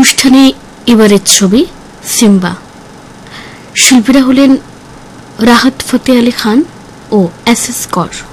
অনুষ্ঠানে এবারের ছবি সিম্বা। শিল্পীরা হলেন রাহাত ফতেহ আলী খান ও এস এস কর।